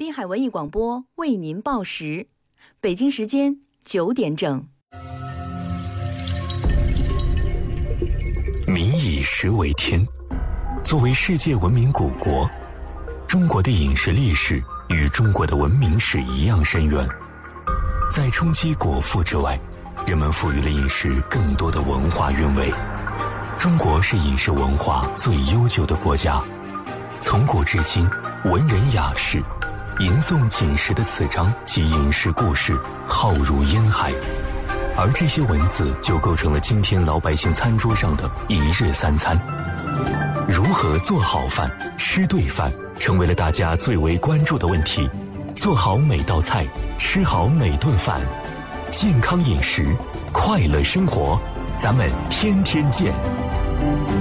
滨海文艺广播为您报时，北京时间9点整。 民以食为天，作为世界文明古国，中国的饮食历史与中国的文明史一样深远。在冲击果腹之外，人们赋予了饮食更多的文化韵味。中国是饮食文化最悠久的国家，从古至今，文人雅士吟诵锦食的词章及饮食故事浩如烟海，而这些文字就构成了今天老百姓餐桌上的一日三餐。如何做好饭、吃对饭，成为了大家最为关注的问题。做好每道菜，吃好每顿饭，健康饮食，快乐生活，咱们天天见。